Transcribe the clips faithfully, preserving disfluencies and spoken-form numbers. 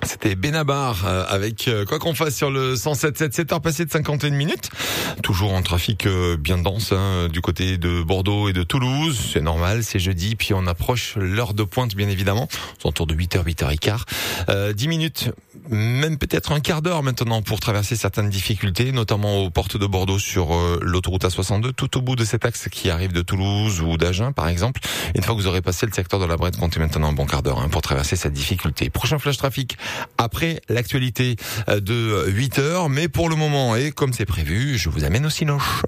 C'était Benabar euh, avec euh, quoi qu'on fasse sur le cent sept sept, sept heures passées de cinquante et une minutes. Toujours en trafic euh, bien dense hein, du côté de Bordeaux et de Toulouse. C'est normal, c'est jeudi, puis on approche l'heure de pointe bien évidemment. C'est autour de huit heures, huit heures quinze. Euh, dix minutes, même peut-être un quart d'heure maintenant pour traverser certaines difficultés, notamment aux portes de Bordeaux sur euh, l'autoroute A soixante-deux, tout au bout de cet axe qui arrive de Toulouse ou d'Agen par exemple. Une fois que vous aurez passé le secteur de la Brette, comptez maintenant un bon quart d'heure hein, pour traverser cette difficulté. Prochain flash trafic après l'actualité de huit heures, mais pour le moment, et comme c'est prévu, je vous amène au Cinoche.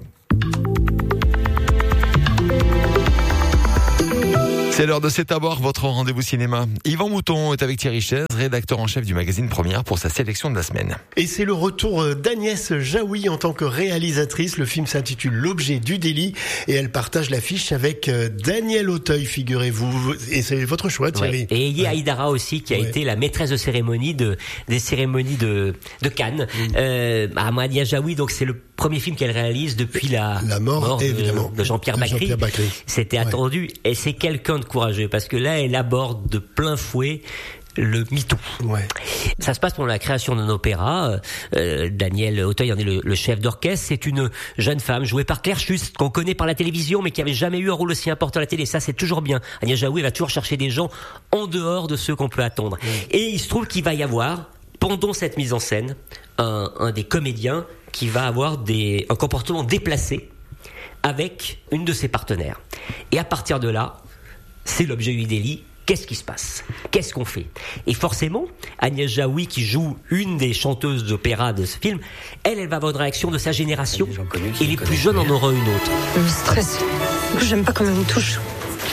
C'est l'heure de C'est à boire, votre rendez-vous cinéma. Yvan Mouton est avec Thierry Chaise, rédacteur en chef du magazine Première pour sa sélection de la semaine. Et c'est le retour d'Agnès Jaoui en tant que réalisatrice. Le film s'intitule L'objet du délit et elle partage l'affiche avec Daniel Auteuil, figurez-vous. Et c'est votre choix, Thierry. Ouais. Et Eye Aïdara aussi, qui a ouais. été la maîtresse de cérémonie de, des cérémonies de, de Cannes. Mmh. Euh, Agnès Jaoui, donc c'est le premier film qu'elle réalise depuis la, la mort, mort de, évidemment. de Jean-Pierre Bacri. Jean-Pierre Bacri. C'était ouais. attendu. Et c'est quelqu'un de courageux parce que là, elle aborde de plein fouet le MeToo. Ouais. Ça se passe pendant la création d'un opéra. Euh, Daniel Auteuil en est le, le chef d'orchestre. C'est une jeune femme jouée par Claire Schust, qu'on connaît par la télévision, mais qui avait jamais eu un rôle aussi important à la télé. Ça, c'est toujours bien. Agnès Jaoui va toujours chercher des gens en dehors de ceux qu'on peut attendre. Ouais. Et il se trouve qu'il va y avoir, pendant cette mise en scène, un, un des comédiens qui va avoir des, un comportement déplacé avec une de ses partenaires. Et à partir de là, c'est l'objet du délit. Qu'est-ce qui se passe ? Qu'est-ce qu'on fait ? Et forcément, Agnès Jaoui, qui joue une des chanteuses d'opéra de ce film, elle, elle va avoir une réaction de sa génération, et les plus jeunes en auront une autre. Le stress. J'aime pas comment il me touche. C'est-à-dire ?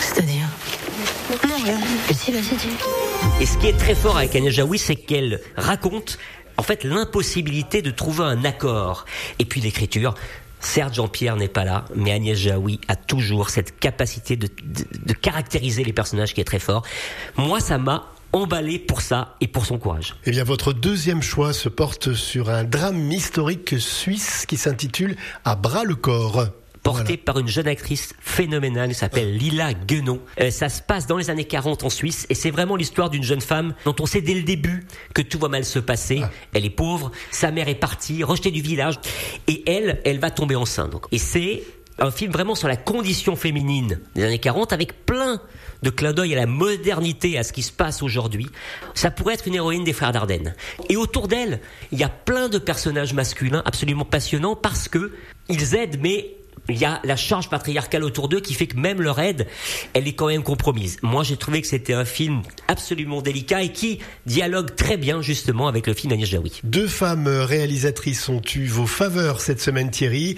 Non, rien. Mais si, vas-y, dis. Et ce qui est très fort avec Agnès Jaoui, c'est qu'elle raconte, en fait, l'impossibilité de trouver un accord. Et puis l'écriture. Certes, Jean-Pierre n'est pas là, mais Agnès Jaoui a toujours cette capacité de, de, de caractériser les personnages qui est très fort. Moi, ça m'a emballé pour ça et pour son courage. Eh bien, votre deuxième choix se porte sur un drame historique suisse qui s'intitule « À bras le corps ». Porté voilà. par une jeune actrice phénoménale qui s'appelle Lila Guenot. Euh, ça se passe dans les années quarante en Suisse et c'est vraiment l'histoire d'une jeune femme dont on sait dès le début que tout va mal se passer. Ah. Elle est pauvre, sa mère est partie, rejetée du village et elle, elle va tomber enceinte. Donc. Et c'est un film vraiment sur la condition féminine des années quarante avec plein de clins d'œil à la modernité, à ce qui se passe aujourd'hui. Ça pourrait être une héroïne des Frères Dardenne. Et autour d'elle, il y a plein de personnages masculins absolument passionnants parce que ils aident, mais il y a la charge patriarcale autour d'eux qui fait que même leur aide, elle est quand même compromise. Moi, j'ai trouvé que c'était un film absolument délicat et qui dialogue très bien justement avec le film d'Agnès Jaoui. Deux femmes réalisatrices ont eu vos faveurs cette semaine, Thierry.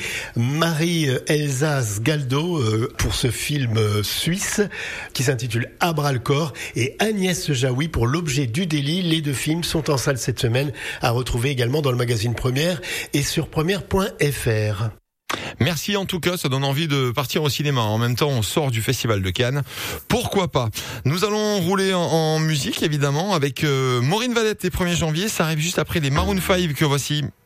Marie-Elsace Galdo pour ce film suisse qui s'intitule À bras le corps et Agnès Jaoui pour L'objet du délit. Les deux films sont en salle cette semaine, à retrouver également dans le magazine Première et sur première point f r. Merci en tout cas, ça donne envie de partir au cinéma. En même temps, on sort du Festival de Cannes. Pourquoi pas ? Nous allons rouler en, en musique évidemment avec euh, Maureen Valette les premier janvier. Ça arrive juste après les Maroon five que voici.